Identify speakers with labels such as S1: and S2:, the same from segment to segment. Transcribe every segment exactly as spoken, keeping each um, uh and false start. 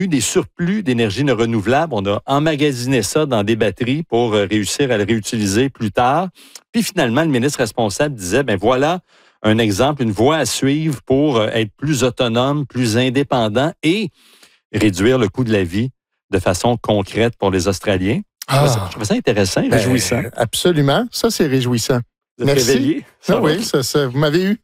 S1: eu des surplus d'énergie non renouvelable. On a emmagasiné ça dans des batteries pour réussir à le réutiliser plus tard. Puis finalement, le ministre responsable disait, ben voilà un exemple, une voie à suivre pour être plus autonome, plus indépendant et réduire le coût de la vie de façon concrète pour les Australiens. Ah, je, trouvais ça, je trouvais ça intéressant, ben, réjouissant.
S2: Absolument. Ça, c'est réjouissant.
S1: Vous êtes
S2: Merci.
S1: Réveillé?
S2: Ah oui, ça, ça, vous m'avez eu.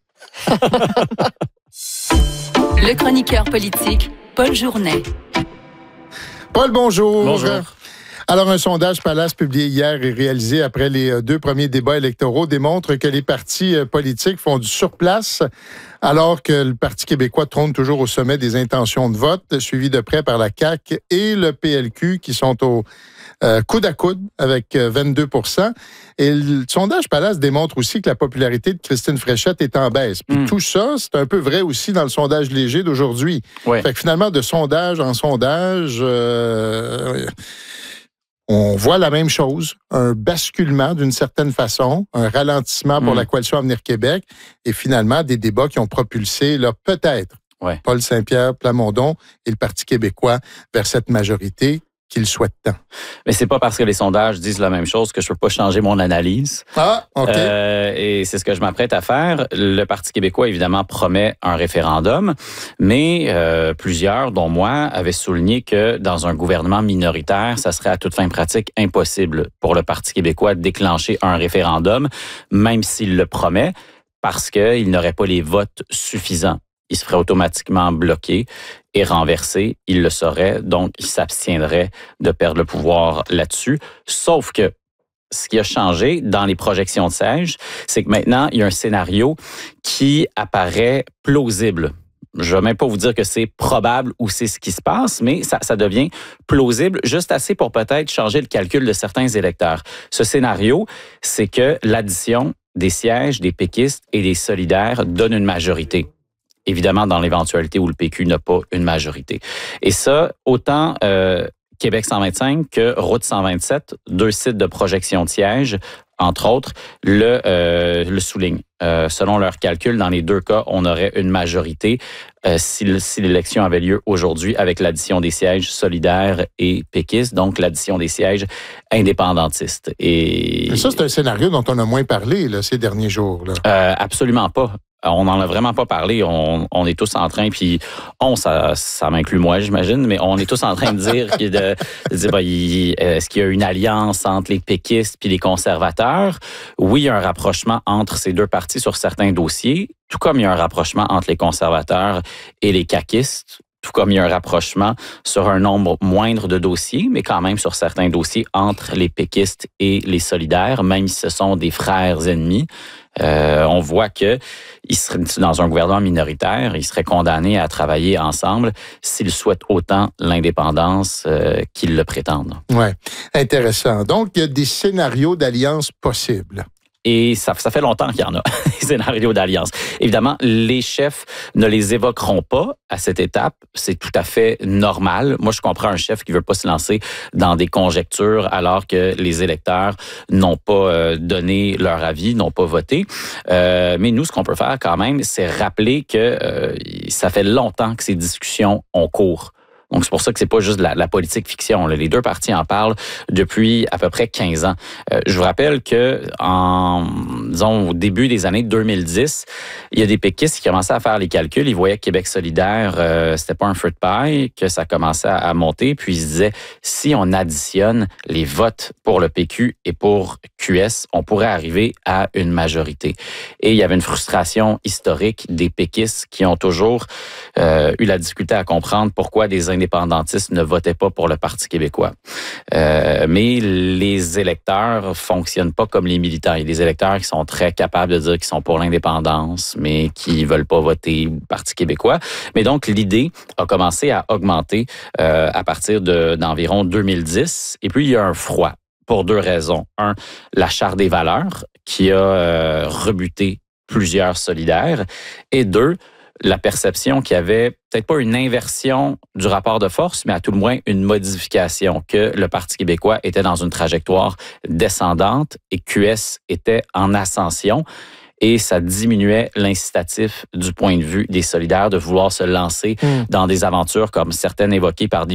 S3: Le chroniqueur politique, Paul Journet.
S2: Paul, bonjour.
S1: Bonjour.
S2: Alors, un sondage Palace publié hier et réalisé après les deux premiers débats électoraux démontre que les partis politiques font du surplace alors que le Parti québécois trône toujours au sommet des intentions de vote, suivi de près par la C A Q et le P L Q qui sont au euh, coude à coude avec vingt-deux pour cent. Et le sondage Palace démontre aussi que la popularité de Christine Fréchette est en baisse. Puis mm. tout ça, c'est un peu vrai aussi dans le sondage léger d'aujourd'hui. Ouais. Fait que finalement, de sondage en sondage... Euh, on voit la même chose, un basculement d'une certaine façon, un ralentissement pour mmh. la Coalition Avenir Québec et finalement des débats qui ont propulsé, là, peut-être, ouais. Paul Saint-Pierre Plamondon et le Parti québécois vers cette majorité qu'il souhaite tant.
S4: Mais c'est pas parce que les sondages disent la même chose que je peux pas changer mon analyse.
S2: Ah, OK.
S4: Euh, et c'est ce que je m'apprête à faire. Le Parti québécois, évidemment, promet un référendum, mais euh, plusieurs, dont moi, avaient souligné que dans un gouvernement minoritaire, ça serait à toute fin pratique impossible pour le Parti québécois de déclencher un référendum, même s'il le promet, parce qu'il n'aurait pas les votes suffisants. Il se ferait automatiquement bloquer et renversé. Il le saurait, donc il s'abstiendrait de perdre le pouvoir là-dessus. Sauf que ce qui a changé dans les projections de sièges, c'est que maintenant, il y a un scénario qui apparaît plausible. Je ne vais même pas vous dire que c'est probable ou c'est ce qui se passe, mais ça, ça devient plausible, juste assez pour peut-être changer le calcul de certains électeurs. Ce scénario, c'est que l'addition des sièges des péquistes et des solidaires donne une majorité. Évidemment, dans l'éventualité où le P Q n'a pas une majorité. Et ça, autant euh, Québec cent vingt-cinq que Route cent vingt-sept, deux sites de projection de sièges, entre autres, le, euh, le soulignent. Euh, selon leurs calculs, dans les deux cas, on aurait une majorité euh, si, si l'élection avait lieu aujourd'hui avec l'addition des sièges solidaires et péquistes, donc l'addition des sièges indépendantistes. Et,
S2: et ça, c'est un scénario dont on a moins parlé là, ces derniers jours. Là.
S4: Euh, absolument pas. On n'en a vraiment pas parlé. On, on est tous en train, puis on, ça, ça m'inclut moi, j'imagine, mais on est tous en train de dire, de, de dire ben, il, est-ce qu'il y a une alliance entre les péquistes puis les conservateurs? Oui, il y a un rapprochement entre ces deux partis sur certains dossiers, tout comme il y a un rapprochement entre les conservateurs et les caquistes, tout comme il y a un rapprochement sur un nombre moindre de dossiers, mais quand même sur certains dossiers entre les péquistes et les solidaires, même si ce sont des frères ennemis. Euh, on voit que ils seraient dans un gouvernement minoritaire, ils seraient condamnés à travailler ensemble s'ils souhaitent autant l'indépendance euh, qu'ils le prétendent.
S2: Oui, intéressant. Donc, il y a des scénarios d'alliance possibles.
S4: Et ça, ça fait longtemps qu'il y en a, des scénarios d'alliance. Évidemment, les chefs ne les évoqueront pas à cette étape. C'est tout à fait normal. Moi, je comprends un chef qui ne veut pas se lancer dans des conjectures alors que les électeurs n'ont pas euh, donné leur avis, n'ont pas voté. Euh, mais nous, ce qu'on peut faire quand même, c'est rappeler que euh, ça fait longtemps que ces discussions ont cours. Donc, c'est pour ça que c'est pas juste de la, la politique fiction. Là. Les deux partis en parlent depuis à peu près quinze ans. Euh, je vous rappelle que en, disons, au début des années deux mille dix, il y a des péquistes qui commençaient à faire les calculs. Ils voyaient que Québec solidaire, euh, c'était pas un feu de paille, que ça commençait à, à monter. Puis ils se disaient, si on additionne les votes pour le P Q et pour Q S, on pourrait arriver à une majorité. Et il y avait une frustration historique des péquistes qui ont toujours euh, eu la difficulté à comprendre pourquoi des indépendantistes ne votaient pas pour le Parti québécois. Euh, mais les électeurs fonctionnent pas comme les militants. Il y a des électeurs qui sont très capables de dire qu'ils sont pour l'indépendance, mais qui veulent pas voter Parti québécois. Mais donc, l'idée a commencé à augmenter euh, à partir de, d'environ deux mille dix. Et puis, il y a un froid pour deux raisons. Un, la Charte des valeurs qui a euh, rebuté plusieurs solidaires. Et deux, la perception qu'il y avait peut-être pas une inversion du rapport de force, mais à tout le moins une modification, que le Parti québécois était dans une trajectoire descendante et Q S était en ascension. Et ça diminuait l'incitatif du point de vue des solidaires de vouloir se lancer mmh. dans des aventures comme certaines évoquées par des